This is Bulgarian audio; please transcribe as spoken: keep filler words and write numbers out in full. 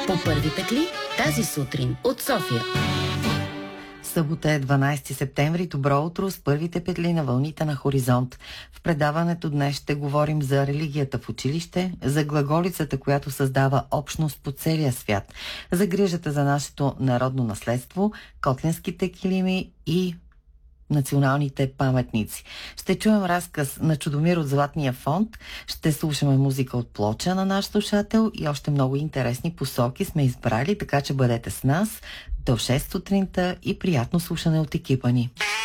По първи петли тази сутрин от София. Събота е дванайсети септември. Добро утро с първите петли на вълните на Хоризонт. В предаването днес ще говорим за религията в училище, за глаголицата, която създава общност по целия свят, за грижата за нашето народно наследство, котлинските килими и националните паметници. Ще чуем разказ на Чудомир от Златния фонд, ще слушаме музика от Плоча на наш слушател и още много интересни посоки сме избрали, така че бъдете с нас до шест сутринта и приятно слушане от екипа ни.